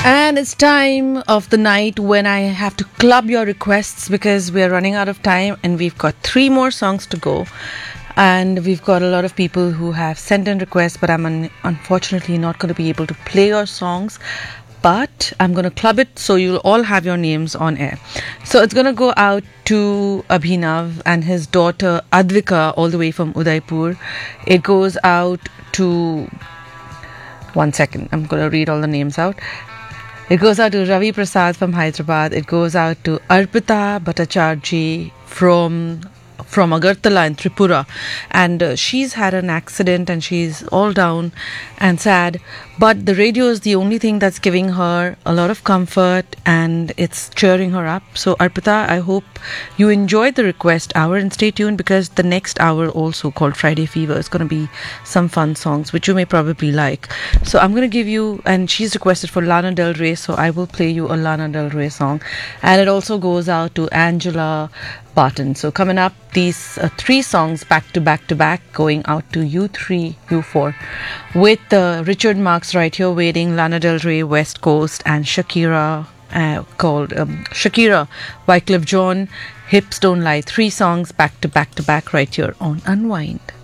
And it's time of the night when I have to club your requests because we're running out of time and we've got 3 more songs to go. And we've got a lot of people who have sent in requests, but I'm unfortunately not going to be able to play your songs. But I'm going to club it so you'll all have your names on air. So it's going to go out to Abhinav and his daughter Advika, all the way from Udaipur. It goes out to... One second, I'm going to read all the names out. It goes out to Ravi Prasad from Hyderabad. It goes out to Arpita Bhattacharjee from Agartala in Tripura, and she's had an accident and she's all down and sad, but the radio is the only thing that's giving her a lot of comfort and it's cheering her up. So Arpita, I hope you enjoyed the request hour, and stay tuned because the next hour, also called Friday Fever, is going to be some fun songs which you may probably like. So I'm going to give you, and she's requested for Lana Del Rey, so I will play you a Lana Del Rey song, and it also goes out to Angela Barton. So coming up, these 3 songs back to back to back, going out to you 3, you 4, with Richard Marx right here waiting, Lana Del Rey, West Coast, and Shakira called Shakira, Wyclef Jean, Hips Don't Lie. 3 songs back to back to back right here on Unwind.